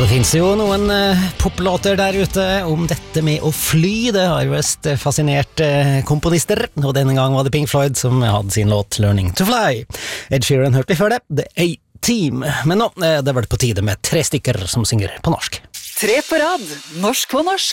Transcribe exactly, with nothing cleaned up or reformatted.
Det finnes jo noen uh, poplåter der ute om dette med å fly. Det har jo vist fascinert uh, komponister, og denne gang var det Pink Floyd som hadde sin låt Learning to Fly. Ed Sheeran hørte vi før det, The A-Team. Men nå, uh, det var det på tide med tre stykker som synger på norsk. Tre på rad, norsk på norsk.